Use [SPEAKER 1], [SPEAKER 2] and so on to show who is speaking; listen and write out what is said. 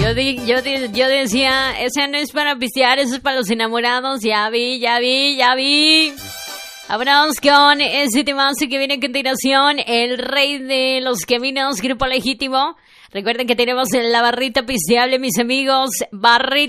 [SPEAKER 1] Yo decía, esa no es para pistear, eso es para los enamorados. Ya vi. Vámonos con ese temazo que viene a continuación, el rey de los caminos, Grupo Legítimo. Recuerden que tenemos la barrita pisteable, mis amigos, barrita